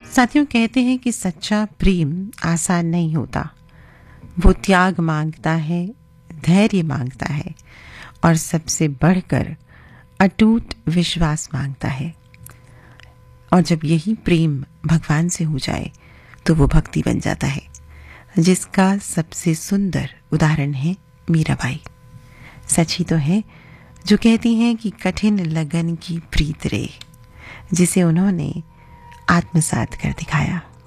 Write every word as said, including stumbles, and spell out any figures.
साथियों, कहते हैं कि सच्चा प्रेम आसान नहीं होता। वो त्याग मांगता है, धैर्य मांगता है और सबसे बढ़कर अटूट विश्वास मांगता है। और जब यही प्रेम भगवान से हो जाए तो वो भक्ति बन जाता है, जिसका सबसे सुंदर उदाहरण है मीराबाई। सच ही तो है जो कहती हैं कि कठिन लगन की प्रीत रे, जिसे उन्होंने आत्मसात कर दिखाया।